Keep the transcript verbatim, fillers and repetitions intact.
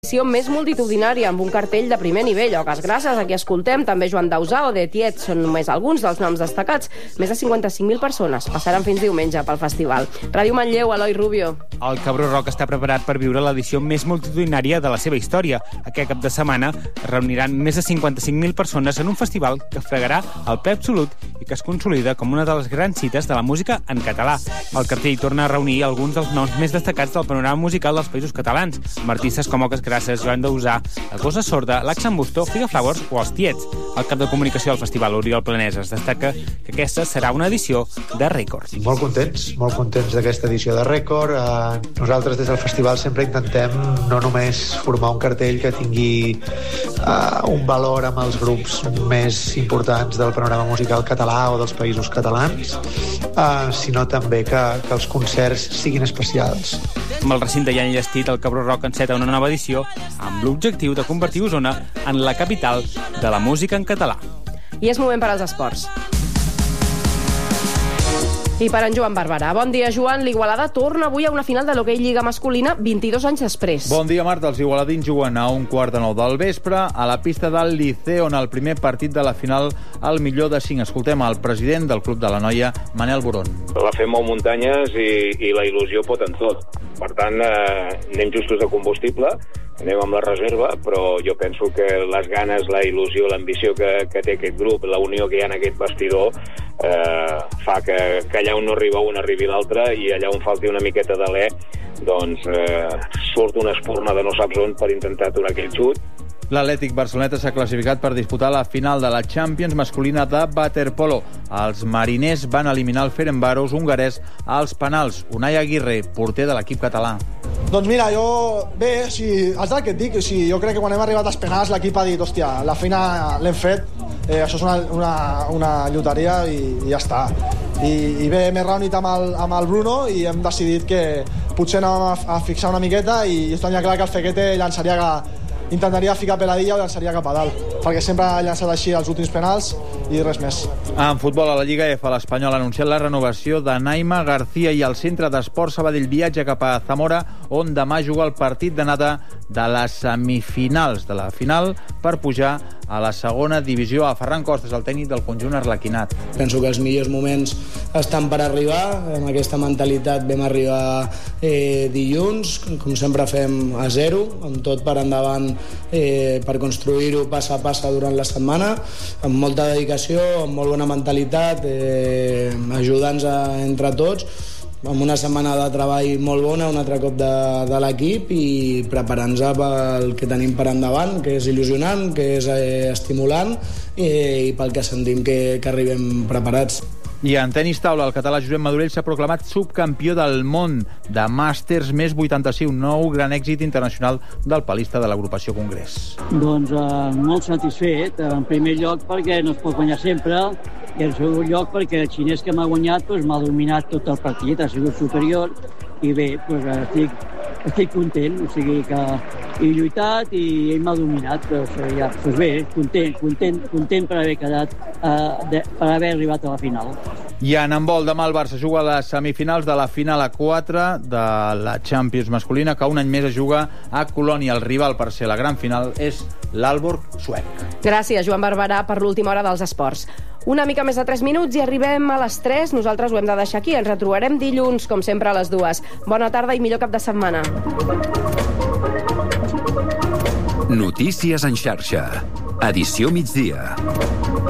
Més multitudinària, amb un cartell de primer nivell. Oques Grasses, aquí escoltem, també Joan Dausà o De Tiet són només alguns dels noms destacats. Més de cinquanta-cinc mil persones passaran fins diumenge pel festival. Ràdio Manlleu, Eloi Rubio. El Cabró Rock està preparat per viure l'edició més multitudinària de la seva història. Aquest cap de setmana es reuniran més de cinquanta-cinc mil persones en un festival que fregarà el ple absolut i que es consolida com una de les grans cites de la música en català. El cartell torna a reunir alguns dels noms més destacats del panorama musical dels països catalans, amb artistes com Oques Grasses, Joan Dausà, La Cosa Sorda, l'Axan Busto, Figa Flowers o els Tiets. El cap de comunicació del festival, Oriol Planesa, es destaca que aquesta serà una edició de rècord. Molt contents, molt contents d'aquesta edició de rècord. Eh, nosaltres des del festival sempre intentem no només formar un cartell que tingui eh, un valor amb els grups més importants del panorama musical català o dels països catalans, eh, sinó també que, que els concerts siguin especials. Amb el recinte ja enllestit, el Cabró Rock enceta una nova edició amb l'objectiu de convertir Osona en la capital de la música en català. I és moment per als esports. I per en Joan Barberà. Bon dia, Joan. L'Igualada torna avui a una final de l'hoquei Lliga masculina vint-i-dos anys després. Bon dia, Marta. Els igualadins juguen a un quart de nou del vespre a la pista del Liceo, on el primer partit de la final al millor de cinc. Escoltem el president del Club de la Noia, Manel Boron. La fem molt muntanyes i, i la il·lusió pot en tot. Per tant, eh, anem justos de combustible, anem amb la reserva, però jo penso que les ganes, la il·lusió, l'ambició que, que té aquest grup, la unió que hi ha en aquest vestidor, eh, fa que, que allà on no arriba un arribi l'altre i allà on falti una miqueta d'alè, doncs eh, surt una espurna de no saps on per intentar aturar aquell xut. L'Atlètic Barceloneta s'ha classificat per disputar la final de la Champions masculina de waterpolo. Els mariners van eliminar el Ferencváros hongarès als penals. Unai Aguirre, porter de l'equip català. Doncs mira, jo... Bé, si, és el que et dic. Si, jo crec que quan hem arribat als penals l'equip ha dit, hòstia, la feina l'hem fet, eh, això és una, una, una lloteria i, i ja està. I, i bé, m'he reunit amb el, amb el Bruno i hem decidit que potser anàvem a, a fixar una miqueta i jo tenia clar que el Fequete llançaria que intentaria ficar peladilla o llançaria cap a dalt, perquè sempre ha llançat així els últims penals i res més. En futbol, a la Lliga F, l'Espanyol ha anunciat la renovació de Naima García i el centre d'esport Sabadell viatja cap a Zamora, on demà juga el partit d'anada de les semifinals de la final per pujar a la segona divisió. A Ferran Costas, el tècnic del conjunt arlequinat. Penso que els millors moments estan per arribar. Amb aquesta mentalitat vam arribar eh, dilluns, com sempre fem a zero, amb tot per endavant eh, per construir-ho pas a pas durant la setmana, amb molta dedicació, amb molt bona mentalitat, eh, ajudant-nos entre tots, amb una setmana de treball molt bona, un altre cop de, de l'equip i preparant-nos pel que tenim per endavant, que és il·lusionant, que és eh, estimulant eh, i pel que sentim que, que arribem preparats. I en tenis taula, el català Josep Madurell s'ha proclamat subcampió del món de Màsters més vuitanta-cinc, nou gran èxit internacional del palista de l'agrupació Congrés. Doncs eh, molt satisfet, en primer lloc perquè no es pot guanyar sempre, i en segon lloc perquè el xinès que m'ha guanyat doncs, m'ha dominat tot el partit, ha sigut superior, i bé, doncs, estic, estic content, o sigui que he lluitat i ell m'ha dominat, doncs, ja, doncs bé, content, content, content per haver quedat, eh, de, per haver arribat a la final. I en handbol, demà el Barça juga a les semifinals de la final a quatre de la Champions masculina, que un any més es juga a Colònia. El rival per ser la gran final és l'Aalborg suec. Gràcies, Joan Barberà, per l'última hora dels esports. Una mica més de tres minuts i arribem a les tres. Nosaltres ho hem de deixar aquí. Ens retrobarem dilluns, com sempre, a les dues. Bona tarda i millor cap de setmana. Notícies en xarxa. Edició migdia.